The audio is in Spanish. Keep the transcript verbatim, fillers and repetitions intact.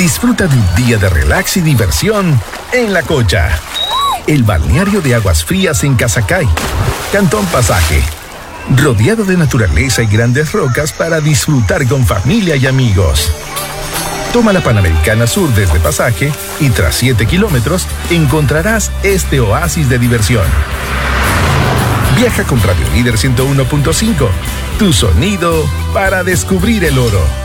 Disfruta de un día de relax y diversión en La Cocha, el balneario de aguas frías en Casacay, Cantón Pasaje, rodeado de naturaleza y grandes rocas para disfrutar con familia y amigos. Toma la Panamericana Sur desde Pasaje y tras siete kilómetros encontrarás este oasis de diversión. Viaja con Radio Líder ciento uno punto cinco, tu sonido para descubrir el oro.